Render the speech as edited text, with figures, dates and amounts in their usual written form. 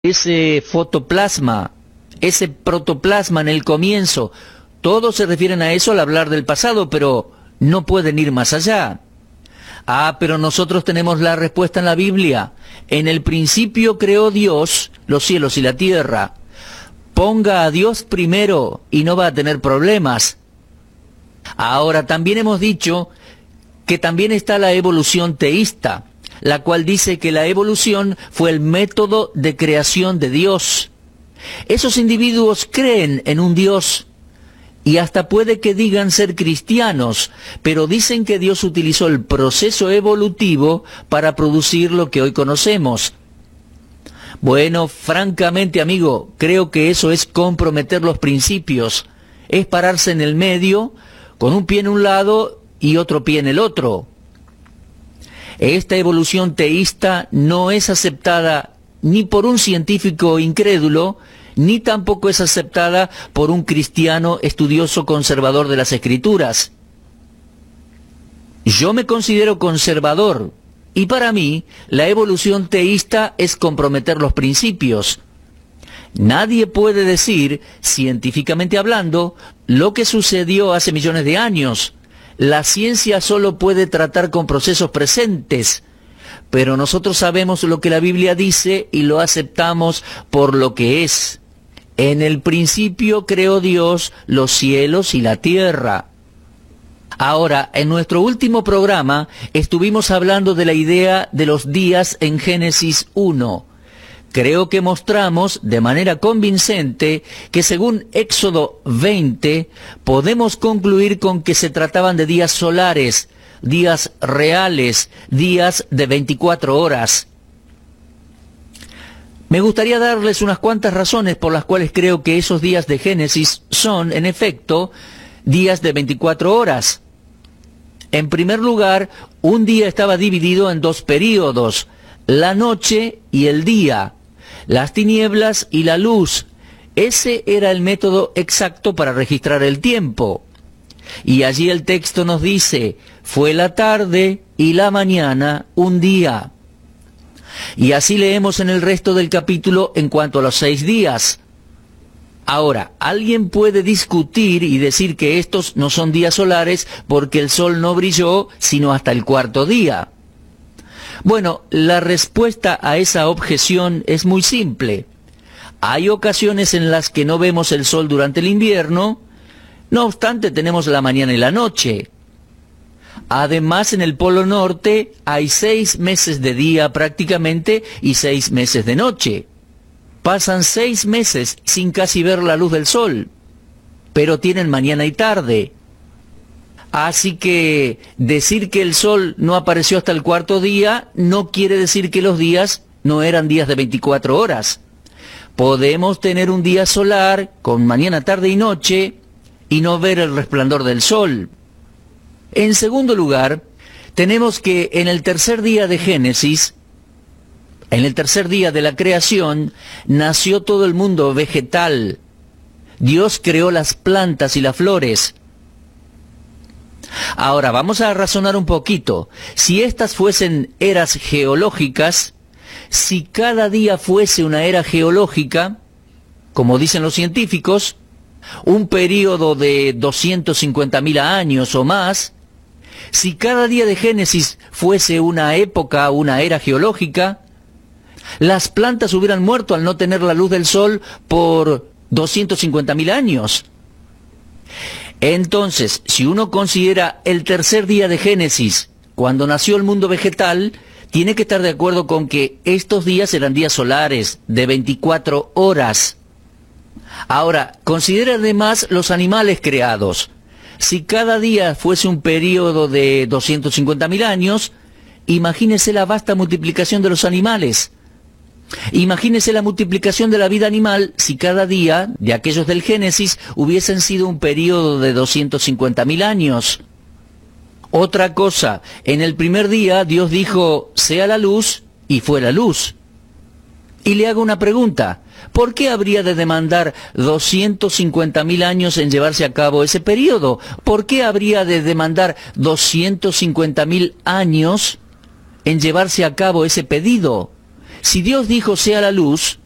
ese fotoplasma, ese protoplasma en el comienzo, todos se refieren a eso al hablar del pasado, pero no pueden ir más allá. Pero nosotros tenemos la respuesta en la Biblia. En el principio creó Dios los cielos y la tierra. Ponga a Dios primero y no va a tener problemas. Ahora, también hemos dicho que también está la evolución teísta, la cual dice que la evolución fue el método de creación de Dios. Esos individuos creen en un Dios y hasta puede que digan ser cristianos, pero dicen que Dios utilizó el proceso evolutivo para producir lo que hoy conocemos. Bueno, francamente, amigo, creo que eso es comprometer los principios. Es pararse en el medio, con un pie en un lado y otro pie en el otro. Esta evolución teísta no es aceptada ni por un científico incrédulo, ni tampoco es aceptada por un cristiano estudioso conservador de las Escrituras. Yo me considero conservador, y para mí, la evolución teísta es comprometer los principios. Nadie puede decir, científicamente hablando, lo que sucedió hace millones de años. La ciencia solo puede tratar con procesos presentes, pero nosotros sabemos lo que la Biblia dice y lo aceptamos por lo que es. En el principio creó Dios los cielos y la tierra. Ahora, en nuestro último programa estuvimos hablando de la idea de los días en Génesis 1. Creo que mostramos de manera convincente que según Éxodo 20 podemos concluir con que se trataban de días solares, días reales, días de 24 horas. Me gustaría darles unas cuantas razones por las cuales creo que esos días de Génesis son, en efecto, días de 24 horas. En primer lugar, un día estaba dividido en dos períodos, la noche y el día, las tinieblas y la luz. Ese era el método exacto para registrar el tiempo. Y allí el texto nos dice, fue la tarde y la mañana un día. Y así leemos en el resto del capítulo en cuanto a los 6 días. Ahora, alguien puede discutir y decir que estos no son días solares porque el sol no brilló sino hasta el cuarto día. Bueno, la respuesta a esa objeción es muy simple. Hay ocasiones en las que no vemos el sol durante el invierno, no obstante tenemos la mañana y la noche. Además, en el Polo Norte hay 6 meses de día prácticamente y 6 meses de noche. Pasan 6 meses sin casi ver la luz del sol, pero tienen mañana y tarde. Así que decir que el sol no apareció hasta el cuarto día no quiere decir que los días no eran días de 24 horas. Podemos tener un día solar con mañana, tarde y noche y no ver el resplandor del sol. En segundo lugar, tenemos que en el tercer día de Génesis, en el tercer día de la creación, nació todo el mundo vegetal. Dios creó las plantas y las flores. Ahora, vamos a razonar un poquito. Si estas fuesen eras geológicas, si cada día fuese una era geológica, como dicen los científicos, un período de 250.000 años o más, si cada día de Génesis fuese una época, una era geológica, las plantas hubieran muerto al no tener la luz del sol por 250.000 años. Entonces, si uno considera el tercer día de Génesis, cuando nació el mundo vegetal, tiene que estar de acuerdo con que estos días eran días solares, de 24 horas. Ahora, considera además los animales creados. Si cada día fuese un periodo de 250.000 años, imagínese la vasta multiplicación de los animales. Imagínese la multiplicación de la vida animal si cada día de aquellos del Génesis hubiesen sido un periodo de 250.000 años. Otra cosa, en el primer día Dios dijo, sea la luz, y fue la luz. Y le hago una pregunta, ¿por qué habría de demandar 250.000 años en llevarse a cabo ese periodo? ¿Por qué habría de demandar 250.000 años en llevarse a cabo ese pedido? Si Dios dijo sea la luz,